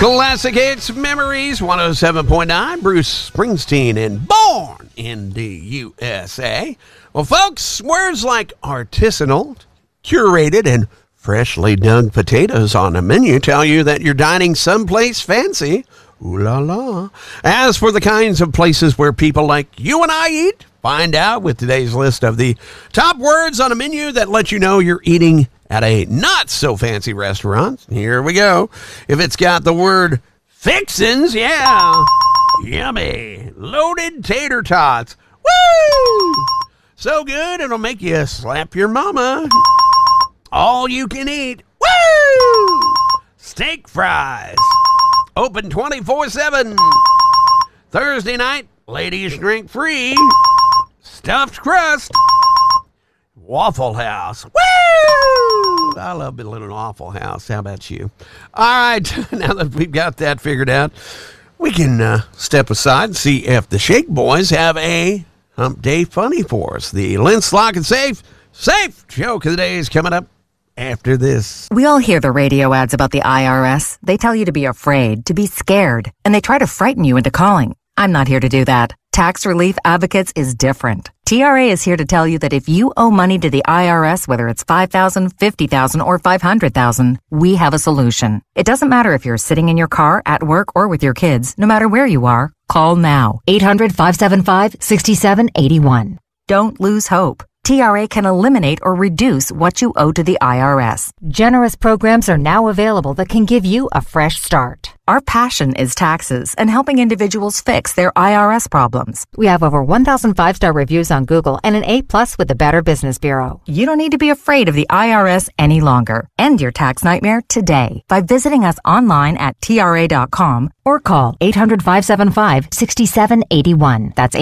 Classic hits, memories, 107.9, Bruce Springsteen, and Born in the USA. Well, folks, words like artisanal, curated, and freshly dug potatoes on the menu tell you that you're dining someplace fancy. Ooh la la. As for the kinds of places where people like you and I eat, find out with today's list of the top words on a menu that let you know you're eating at a not-so-fancy restaurant. Here we go. If it's got the word fixins, yeah, yummy, loaded tater tots. Woo! So good, it'll make you slap your mama. All you can eat. Woo! Steak fries. Open 24/7. Thursday night, ladies drink free. Stuffed crust. Waffle House. Woo! I love a little Waffle House. How about you? All right, now that we've got that figured out, we can step aside and see if the Shake Boys have a Hump Day funny for us. The Lentz Lock and Safe joke of the day is coming up after this. We all hear the radio ads about the IRS. They tell you to be afraid, to be scared, and they try to frighten you into calling. I'm not here to do that. Tax Relief Advocates is different. TRA is here to tell you that if you owe money to the IRS, whether it's $5,000, $50,000, or $500,000, we have a solution. It doesn't matter if you're sitting in your car, at work, or with your kids. No matter where you are, call now. 800-575-6781. Don't lose hope. TRA can eliminate or reduce what you owe to the IRS. Generous programs are now available that can give you a fresh start. Our passion is taxes and helping individuals fix their IRS problems. We have over 1,000 5-star reviews on Google and an A+ with the Better Business Bureau. You don't need to be afraid of the IRS any longer. End your tax nightmare today by visiting us online at TRA.com or call 800-575-6781. That's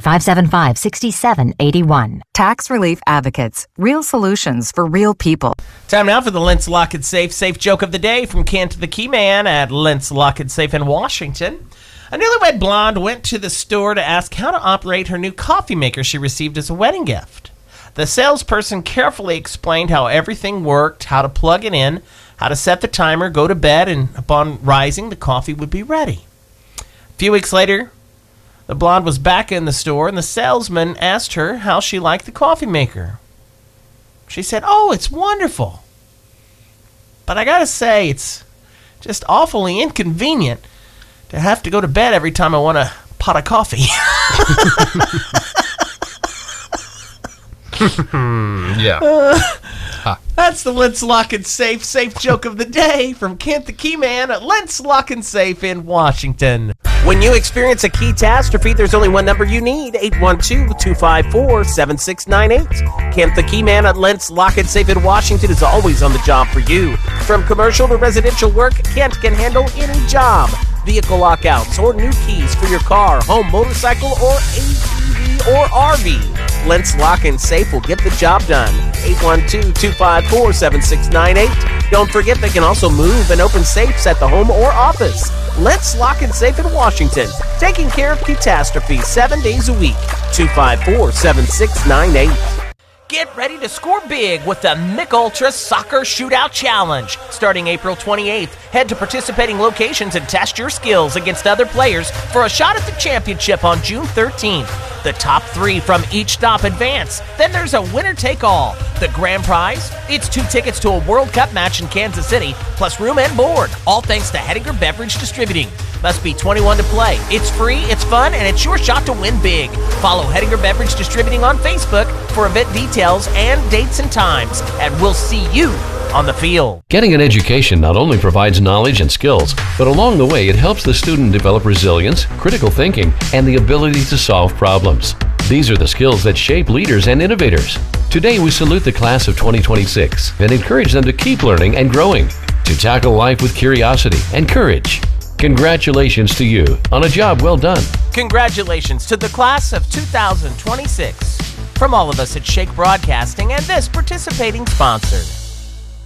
800-575-6781. Tax Relief Advocates. Real solutions for real people. Time now for the Lentz Lock and Safe joke of the day from Kent the Key Man at Lentz Lock and Safe in Washington. A newlywed blonde went to the store to ask how to operate her new coffee maker she received as a wedding gift. The salesperson carefully explained how everything worked, how to plug it in, how to set the timer, go to bed, and upon rising, the coffee would be ready. A few weeks later, the blonde was back in the store, and the salesman asked her how she liked the coffee maker. She said, "Oh, it's wonderful. But I gotta say, it's just awfully inconvenient to have to go to bed every time I want a pot of coffee." Yeah. That's the Lentz Lock and Safe joke of the day from Kent the Key Man at Lentz Lock and Safe in Washington. When you experience a key catastrophe, there's only one number you need, 812-254-7698. Kent the Key Man at Lentz Lock and Safe in Washington is always on the job for you. From commercial to residential work, Kent can handle any job. Vehicle lockouts or new keys for your car, home, motorcycle, or ATV or RV. Lentz Lock and Safe will get the job done. 812-254-7698. Don't forget they can also move and open safes at the home or office. Lentz Lock and Safe in Washington, taking care of catastrophes 7 days a week. 254-7698. Get ready to score big with the Mick Ultra Soccer Shootout Challenge. Starting April 28th, head to participating locations and test your skills against other players for a shot at the championship on June 13th. The top 3 from each stop advance. Then there's a winner-take-all. The grand prize? It's 2 tickets to a World Cup match in Kansas City, plus room and board, all thanks to Hettinger Beverage Distributing. Must be 21 to play. It's free, it's fun, and it's your shot to win big. Follow Hettinger Beverage Distributing on Facebook for event details and dates and times, and we'll see you on the field. Getting an education not only provides knowledge and skills, but along the way it helps the student develop resilience, critical thinking, and the ability to solve problems. These are the skills that shape leaders and innovators. Today we salute the class of 2026 and encourage them to keep learning and growing, to tackle life with curiosity and courage. Congratulations to you on a job well done. Congratulations to the class of 2026. From all of us at Shake Broadcasting and this participating sponsor.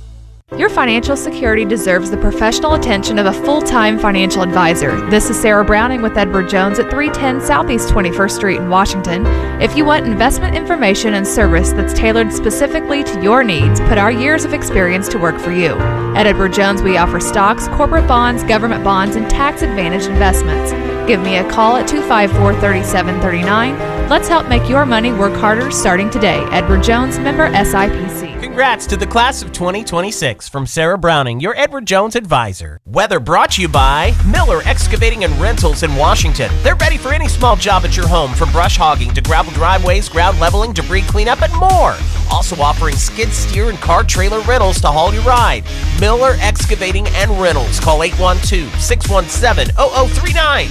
Your financial security deserves the professional attention of a full-time financial advisor. This is Sarah Browning with Edward Jones at 310 Southeast 21st Street in Washington. If you want investment information and service that's tailored specifically to your needs, put our years of experience to work for you. At Edward Jones, we offer stocks, corporate bonds, government bonds, and tax-advantaged investments. Give me a call at 254-3739. Let's help make your money work harder starting today. Edward Jones, member SIPC. Congrats to the class of 2026 from Sarah Browning, your Edward Jones advisor. Weather brought to you by Miller Excavating and Rentals in Washington. They're ready for any small job at your home, from brush hogging to gravel driveways, ground leveling, debris cleanup, and more. Also offering skid steer and car trailer rentals to haul your ride. Miller Excavating and Rentals. Call 812-617-0039.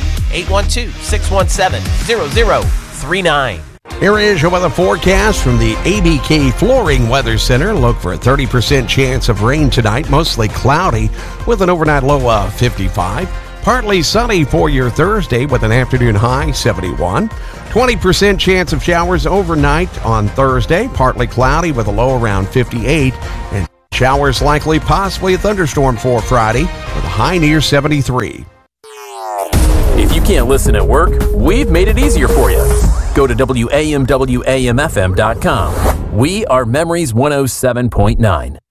812-617-0039. Here is your weather forecast from the ABK Flooring Weather Center. Look for a 30% chance of rain tonight, mostly cloudy with an overnight low of 55. Partly sunny for your Thursday with an afternoon high 71. 20% chance of showers overnight on Thursday, partly cloudy with a low around 58. And showers likely, possibly a thunderstorm for Friday with a high near 73. If you can't listen at work, we've made it easier for you. Go to WAMWAMFM.com. We are Memories 107.9.